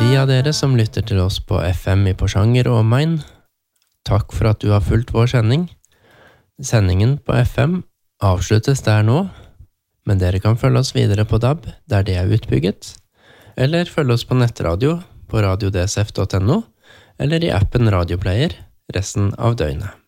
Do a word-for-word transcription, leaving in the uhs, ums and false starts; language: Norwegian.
de av dere som lytter til oss på F M i Porsanger og omegn, takk for at du har fulgt vår sending. Sendingen på F M avsluttes der nå, men dere kan følge oss videre på D A B der det er utbygget, eller følge oss på nettradio på radio d s f punktum n o eller i appen Radioplayer resten av døgnet.